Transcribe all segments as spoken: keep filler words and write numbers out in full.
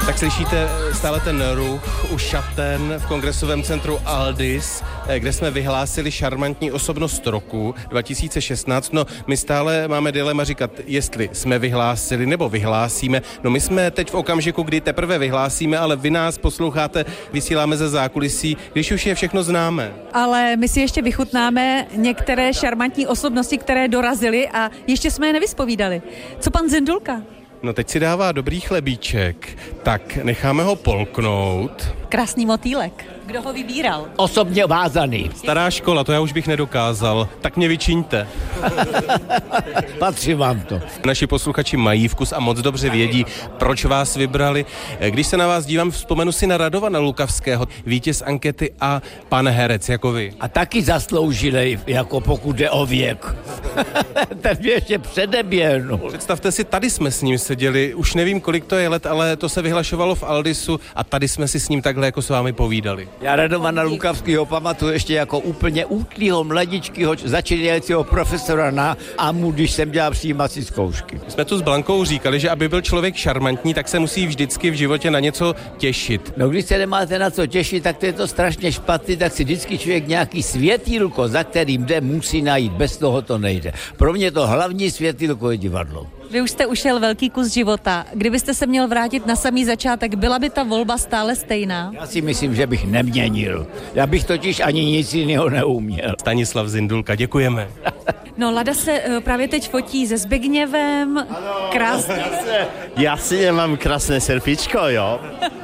Tak slyšíte stále ten ruch u šaten v kongresovém centru Aldis, kde jsme vyhlásili šarmantní osobnost roku dva tisíce šestnáct. No, my stále máme dilema říkat, jestli jsme vyhlásili nebo vyhlásíme. No, my jsme teď v okamžiku, kdy teprve vyhlásíme, ale vy nás posloucháte, vysíláme ze zákulisí, když už je všechno známe. Ale my si ještě vychutnáme některé šarmantní osobnosti, které dorazily a ještě jsme je nevyspovídali. Co pan Zindulka? No teď si dává dobrý chlebíček, tak necháme ho polknout. Krásný motýlek. Kdo ho vybíral? Osobně vázaný. Stará škola, to já už bych nedokázal. Tak mě vyčiňte. Patří vám to. Naši posluchači mají vkus a moc dobře vědí, proč vás vybrali. Když se na vás dívám, vzpomenu si na Radovana Lukavského, vítěz ankety a pan herec jako vy. A taky zasloužilej, jako pokud jde o věk. Ten ještě předeběhnu. Představte si, tady jsme s ním seděli, už nevím, kolik to je let, ale to se vyhlašovalo v Aldisu a tady jsme si s ním takhle jako s vámi povídali. Já Radovana Lukavského pamatuju ještě jako úplně útlýho, mladičkýho, začínajícího profesora na AMU, když jsem dělal přijímací zkoušky. Jsme tu s Blankou říkali, že aby byl člověk šarmantní, tak se musí vždycky v životě na něco těšit. No když se nemáte na co těšit, tak to je to strašně špatný, tak si vždycky člověk nějaký světýlko, za kterým jde, musí najít, bez toho to nejde. Pro mě to hlavní světýlko je divadlo. Vy už jste ušel velký kus života. Kdybyste se měl vrátit na samý začátek, byla by ta volba stále stejná? Já si myslím, že bych neměnil. Já bych totiž ani nic jiného neuměl. Stanislav Zindulka, děkujeme. No, Lada se uh, právě teď fotí se Zbigněvem. Krásně. Jasně, mám krásné selfiečko, jo.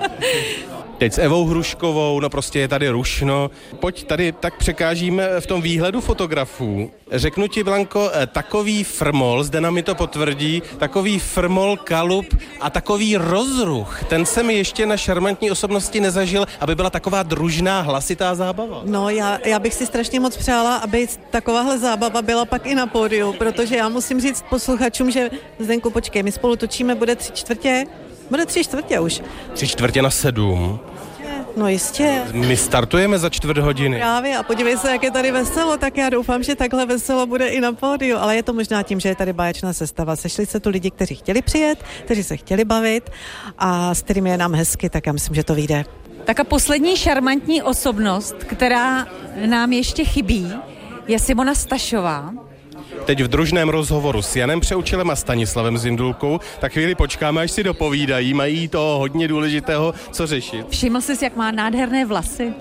Teď s Evou Hruškovou, no prostě je tady rušno. Pojď tady, tak překážíme v tom výhledu fotografů. Řeknu ti, Blanko, takový frmol, zde nám mi to potvrdí, takový frmol, kalup a takový rozruch. Ten jsem ještě na šarmantní osobnosti nezažil, aby byla taková družná, hlasitá zábava. No, já, já bych si strašně moc přála, aby takováhle zábava byla pak i na pódiu, protože já musím říct posluchačům, že Zdenku, počkej, my spolu točíme, bude tři čtvrtě, bude tři čtvrtě už. Tři čtvrtě na sedm. No jistě. My startujeme za čtvrt hodiny. Právě a podívej se, jak je tady veselo, tak já doufám, že takhle veselo bude i na pódiu, ale je to možná tím, že je tady báječná sestava. Sešli se tu lidi, kteří chtěli přijet, kteří se chtěli bavit a s kterými je nám hezky, tak já myslím, že to vyjde. Tak a poslední šarmantní osobnost, která nám ještě chybí, je Simona Stašová. Teď v družném rozhovoru s Janem Přeučilem a Stanislavem Zindulkou, tak chvíli počkáme, až si dopovídají, mají toho hodně důležitého, co řešit. Všiml jsi, jak má nádherné vlasy?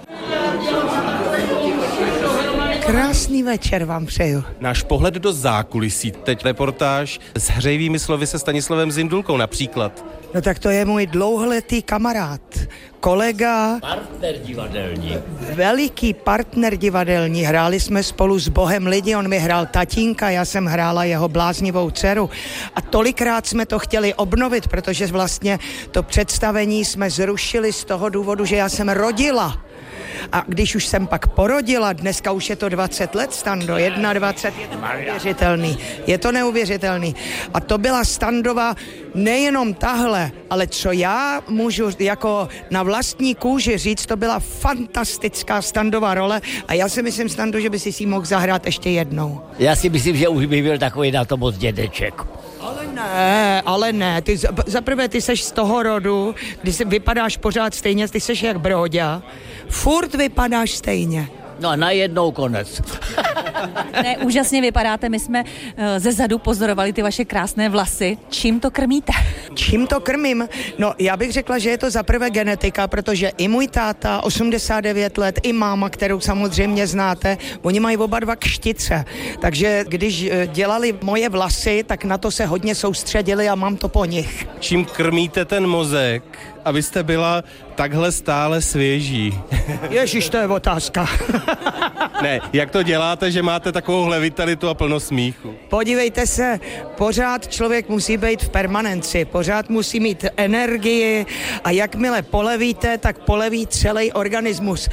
Krásný večer vám přeju. Náš pohled do zákulisí, teď reportáž s hřejivými slovy se Stanislavem Zindulkou například. No tak to je můj dlouholetý kamarád, kolega. Partner divadelní. Veliký partner divadelní. Hráli jsme spolu s Bohem lidi, on mi hrál tatínka, já jsem hrála jeho bláznivou dceru. A tolikrát jsme to chtěli obnovit, protože vlastně to představení jsme zrušili z toho důvodu, že já jsem rodila. A když už jsem pak porodila, dneska už je to dvacet let, Stando, dvacet jedna, je to neuvěřitelný, je to neuvěřitelný. A to byla Standova nejenom tahle, ale co já můžu jako na vlastní kůži říct, to byla fantastická Standova role a já si myslím, Stando, že by si si mohl zahrát ještě jednou. Já si myslím, že už by byl takový na to moc dědeček. Ale ne, ale ne. Ty, za prvé ty seš z toho rodu, kdy si vypadáš pořád stejně, ty seš jak Bróďa. Furt vypadáš stejně. No a najednou konec. Ne, úžasně vypadáte, my jsme uh, ze zadu pozorovali ty vaše krásné vlasy. Čím to krmíte? Čím to krmím? No, já bych řekla, že je to za prvé genetika, protože i můj táta, osmdesát devět let, i máma, kterou samozřejmě znáte, oni mají oba dva kštice. Takže když dělali moje vlasy, tak na to se hodně soustředili a mám to po nich. Čím krmíte ten mozek, abyste byla takhle stále svěží? Ježiš, to je otázka. Ne, jak to děláte, že máte takovouhle vitalitu a plno smíchu? Podívejte se, pořád člověk musí být v permanenci, pořád musí mít energii a jakmile polevíte, tak poleví celý organismus.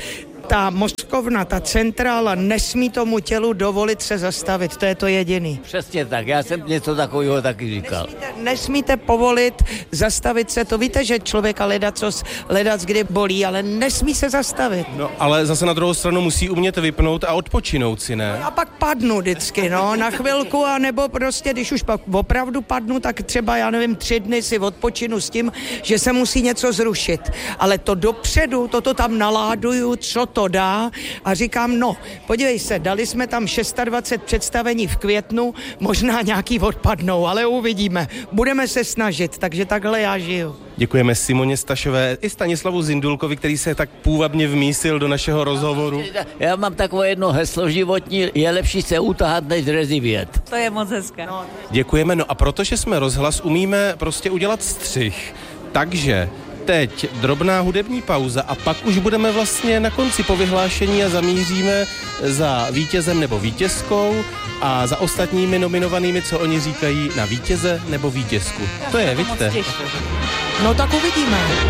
ta mozkovna, ta centrála nesmí tomu tělu dovolit se zastavit, to je to jediný. Přesně tak, já jsem něco takového taky říkal. Nesmíte, nesmíte povolit zastavit se, to víte, že člověka ledacos, ledac kdy bolí, ale nesmí se zastavit. No, ale zase na druhou stranu musí umět vypnout a odpočinout si, ne? A pak padnu vždycky, no, na chvilku, a nebo prostě, když už pak opravdu padnu, tak třeba, já nevím, tři dny si odpočinu s tím, že se musí něco zrušit. Ale to dopředu, toto tam naláduju, co to dá, a říkám, no, podívej se, dali jsme tam dvacet šest představení v květnu, možná nějaký odpadnou, ale uvidíme. Budeme se snažit, takže takhle já žiju. Děkujeme Simoně Stašové i Stanislavu Zindulkovi, který se tak půvabně vmísil do našeho rozhovoru. Já mám takové jedno heslo životní, je lepší se utahat, než rezivět. To je moc hezké. No. Děkujeme, no a protože jsme rozhlas, umíme prostě udělat střih. Takže teď drobná hudební pauza a pak už budeme vlastně na konci po vyhlášení a zamíříme za vítězem nebo vítězkou a za ostatními nominovanými, co oni říkají, na vítěze nebo vítězku. To je, vidíte? No tak uvidíme.